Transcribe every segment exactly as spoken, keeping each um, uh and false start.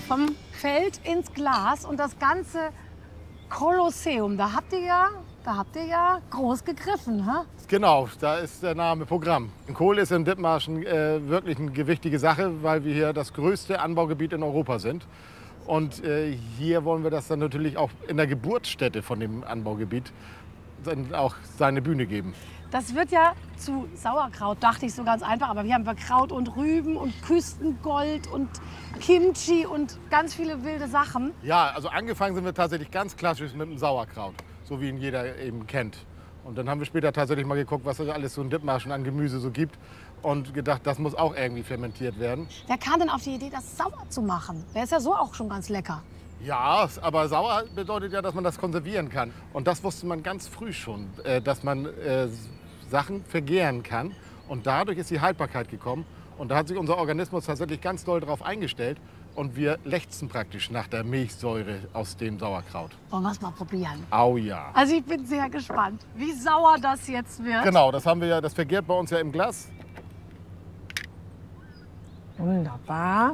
vom Feld ins Glas und das ganze Kolosseum, da habt ihr ja, da habt ihr ja groß gegriffen, hä? Genau, da ist der Name Programm. Kohl ist in Dithmarschen äh, wirklich eine gewichtige Sache, weil wir hier das größte Anbaugebiet in Europa sind. Und äh, hier wollen wir das dann natürlich auch in der Geburtsstätte von dem Anbaugebiet dann auch seine Bühne geben. Das wird ja zu Sauerkraut, dachte ich so ganz einfach. Aber wir haben Kraut und Rüben und Küstengold und Kimchi und ganz viele wilde Sachen. Ja, also angefangen sind wir tatsächlich ganz klassisch mit dem Sauerkraut, so wie ihn jeder eben kennt. Und dann haben wir später tatsächlich mal geguckt, was es alles so in Dithmarschen an Gemüse so gibt und gedacht, das muss auch irgendwie fermentiert werden. Wer kam denn auf die Idee, das sauer zu machen? Der ist ja so auch schon ganz lecker. Ja, aber sauer bedeutet ja, dass man das konservieren kann. Und das wusste man ganz früh schon, äh, dass man äh, Sachen vergären kann. Und dadurch ist die Haltbarkeit gekommen. Und da hat sich unser Organismus tatsächlich ganz doll darauf eingestellt. Und wir lechzen praktisch nach der Milchsäure aus dem Sauerkraut. Wollen wir es mal probieren? Au ja. Also ich bin sehr gespannt, wie sauer das jetzt wird. Genau, das haben wir ja, das vergärt bei uns ja im Glas. Wunderbar.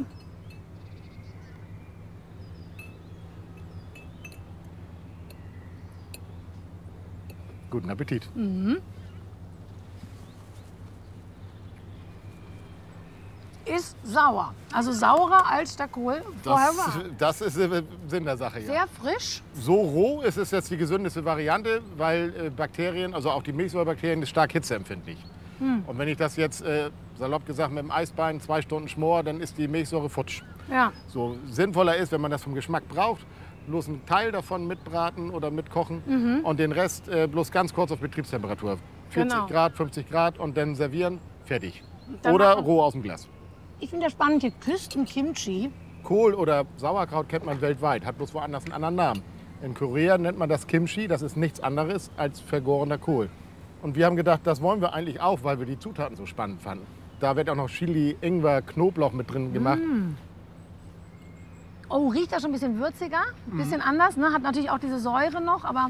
Guten Appetit. Mhm. Ist sauer. Also saurer als der Kohl vorher Das, war. das ist der Sinn der Sache, ja. Sehr frisch. So roh ist es jetzt die gesündeste Variante, weil äh, Bakterien, also auch die Milchsäurebakterien, sind stark hitzeempfindlich. Hm. Und wenn ich das jetzt, äh, salopp gesagt, mit dem Eisbein zwei Stunden schmor, dann ist die Milchsäure futsch. Ja. So sinnvoller ist, wenn man das vom Geschmack braucht, bloß einen Teil davon mitbraten oder mitkochen Mhm. und den Rest äh, bloß ganz kurz auf Betriebstemperatur. vierzig Genau. Grad, fünfzig Grad und dann servieren, fertig. Dann Oder machen- roh aus dem Glas. Ich finde das spannend, hier Küstenkimchi. Kohl oder Sauerkraut kennt man weltweit, hat bloß woanders einen anderen Namen. In Korea nennt man das Kimchi, das ist nichts anderes als vergorener Kohl. Und wir haben gedacht, das wollen wir eigentlich auch, weil wir die Zutaten so spannend fanden. Da wird auch noch Chili, Ingwer, Knoblauch mit drin gemacht. Oh, riecht das schon ein bisschen würziger, ein bisschen anders. Ne? Hat natürlich auch diese Säure noch, aber...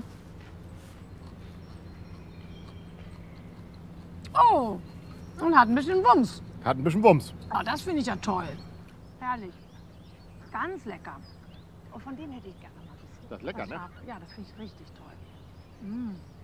Oh, und hat ein bisschen Wumms. Hat ein bisschen Wumms. Oh, das finde ich ja toll. Herrlich. Ganz lecker. Oh, von denen hätte ich gerne mal ein bisschen. Das ist lecker, Was ne? scharf. Ja, das finde ich richtig toll. Mm.